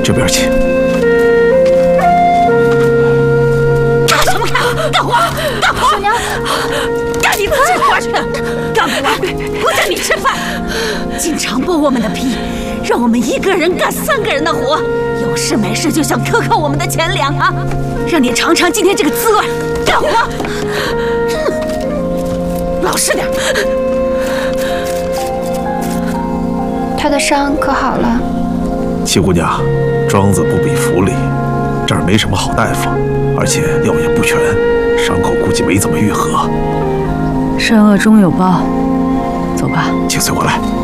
这边请。 看什么看？干活！干活！ 娘， 干你自己活去！干不完不叫你吃饭，经常剥我们的皮，让我们一个人干3个人的活，有事没事就想克扣我们的钱粮啊！让你尝尝今天这个滋味！干活！老实点。 他的伤可好了？ 七姑娘，庄子不比府里，这儿没什么好大夫，而且药也不全，伤口估计没怎么愈合。 善恶终有报，走吧。 请随我来。